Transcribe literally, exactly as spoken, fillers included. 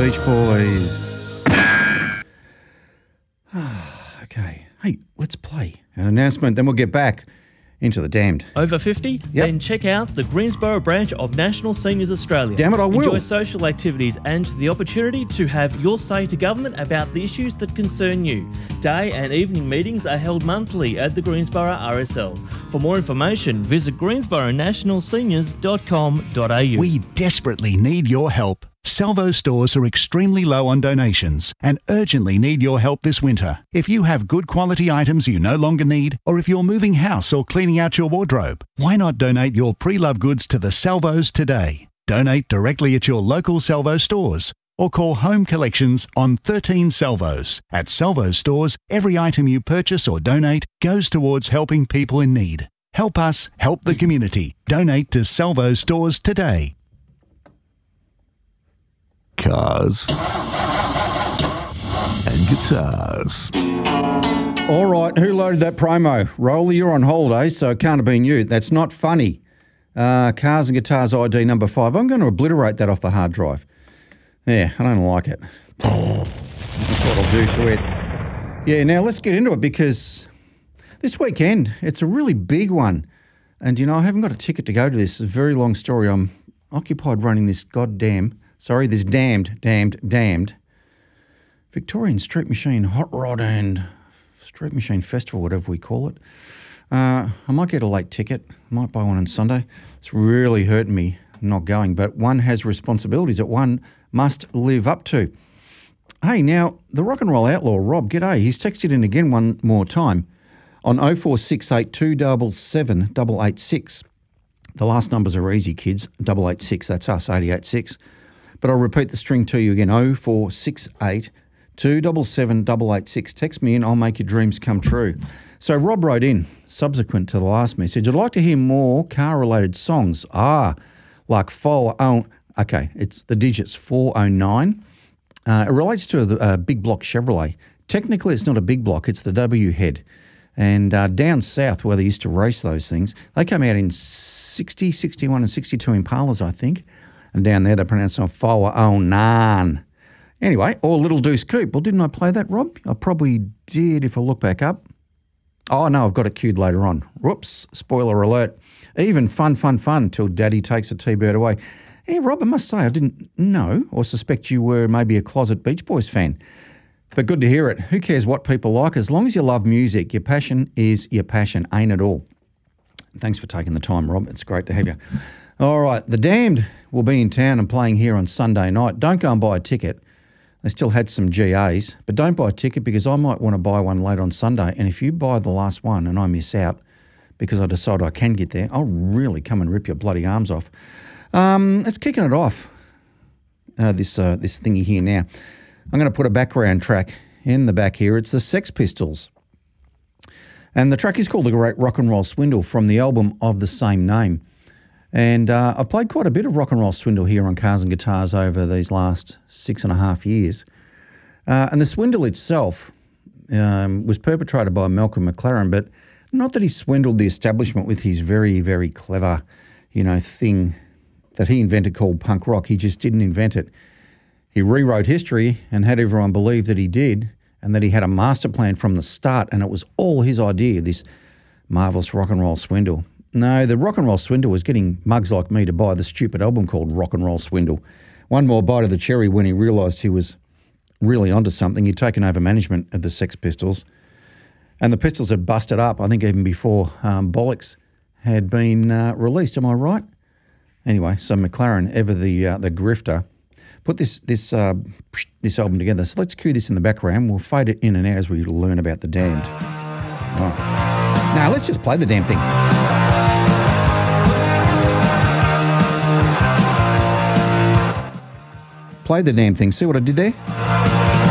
Beach Boys. Okay. Hey, let's play an announcement, then we'll get back into the Damned. Over fifty? Yep. Then check out the Greensboro branch of National Seniors Australia. Damn it, I will. Enjoy social activities and the opportunity to have your say to government about the issues that concern you. Day and evening meetings are held monthly at the Greensboro R S L. For more information, visit greensboro national seniors dot com dot a u. We desperately need your help. Salvo stores are extremely low on donations and urgently need your help this winter. If you have good quality items you no longer need, or if you're moving house or cleaning out your wardrobe, why not donate your pre-loved goods to the Salvos today? Donate directly at your local Salvo stores or call Home Collections on thirteen Salvos. At Salvo stores, every item you purchase or donate goes towards helping people in need. Help us help the community. Donate to Salvo stores today. Cars and guitars. All right, who loaded that promo? Rolly, you're on holiday, so it can't have been you. That's not funny. Uh, Cars and Guitars I D number five. I'm going to obliterate that off the hard drive. Yeah, I don't like it. That's what I'll do to it. Yeah, now let's get into it because this weekend, it's a really big one. And, you know, I haven't got a ticket to go to this. It's a very long story. I'm occupied running this goddamn... Sorry, this damned, damned, damned Victorian Street Machine Hot Rod and Street Machine Festival, whatever we call it. Uh, I might get a late ticket. I might buy one on Sunday. It's really hurting me not going, but one has responsibilities that one must live up to. Hey, now, the rock and roll outlaw, Rob, g'day. He's texted in again one more time on oh four six eight two seven seven eight eight six. The last numbers are easy, kids. double eight six, that's us, eight eight six. But I'll repeat the string to you again, oh four six eight two seven seven eight eight six. Text me in, I'll make your dreams come true. So Rob wrote in, subsequent to the last message, I'd like to hear more car-related songs. Ah, like four oh, okay, it's the digits four oh nine. Uh, it relates to a, a big block Chevrolet. Technically, it's not a big block, it's the W head. And uh, down south, where they used to race those things, they come out in sixty, sixty-one and sixty-two Impalas, I think. And down there, they pronounce it four oh nine. Anyway, or Little Deuce Coupe. Well, didn't I play that, Rob? I probably did if I look back up. Oh, no, I've got it queued later on. Whoops, spoiler alert. Even Fun, Fun, Fun till Daddy takes a T-bird away. Hey, Rob, I must say I didn't know or suspect you were maybe a closet Beach Boys fan. But good to hear it. Who cares what people like? As long as you love music, your passion is your passion, ain't it all? Thanks for taking the time, Rob. It's great to have you. All right, the Damned will be in town and playing here on Sunday night. Don't go and buy a ticket. They still had some G As, but don't buy a ticket because I might want to buy one later on Sunday. And if you buy the last one and I miss out because I decide I can get there, I'll really come and rip your bloody arms off. Um, let's kicking it off, uh, this, uh, this thingy here now. I'm going to put a background track in the back here. It's the Sex Pistols. And the track is called The Great Rock and Roll Swindle from the album of the same name. And uh, I've played quite a bit of Rock and Roll Swindle here on Cars and Guitars over these last six and a half years. Uh, and the swindle itself um, was perpetrated by Malcolm McLaren, but not that he swindled the establishment with his very, very clever, you know, thing that he invented called punk rock. He just didn't invent it. He rewrote history and had everyone believe that he did and that he had a master plan from the start, and it was all his idea, this marvellous rock and roll swindle. No, the rock and roll swindle was getting mugs like me to buy the stupid album called Rock and Roll Swindle. One more bite of the cherry when he realised he was really onto something. He'd taken over management of the Sex Pistols, and the Pistols had busted up, I think even before um, Bollocks had been uh, released. Am I right? Anyway, so McLaren, ever the uh, the grifter, put this this uh, this album together. So let's cue this in the background. We'll fade it in and out as we learn about the Damned. Right. Now let's just play the damn thing. Play the damn thing. See what I did there?